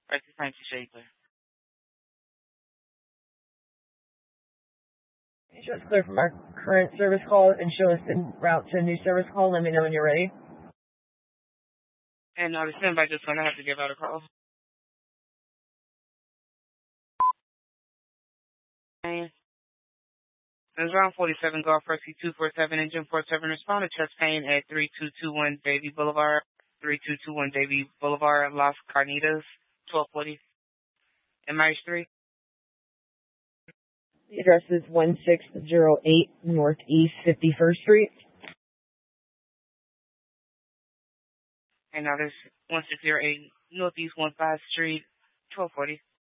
Right, this time to Shaper. Just clear from our current service call and show us en route to a new service call. Let me know when you're ready. And now the standby just went. I have to give out a call. And it's around 47 Golf Rescue 247 Engine 47. Respond to chest pain at 3221 Davie Boulevard. 3221 Davie Boulevard, Las Carnitas, 1240. MH3. The address is 1608 Northeast 51st Street. And now there's 1608 Northeast 15th Street, 1240.